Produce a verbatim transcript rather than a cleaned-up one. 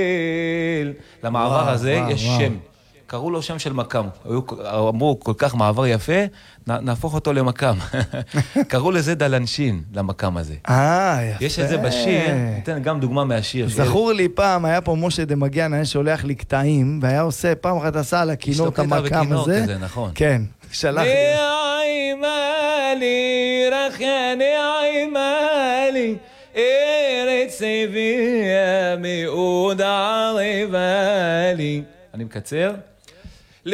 למעבר הזה יש שם. קראו לו שם של מקם. אמרו, כל כך מעבר יפה, נהפוך אותו למקם. קראו לזה דלנשין, למקם הזה. אה, יפה. יש את זה בשיר, ניתן גם דוגמה מהשיר. זכור לי פעם, היה פה משה דמגיאן, היה שולח לי קטעים, והיה עושה, פעם אחת עשה על הכינור את המקם הזה. כזה, נכון. כן, שלח לי. נעימלי, רחיה נעימלי, ארץ אביה מאוד ערבה לי. אני מקצר.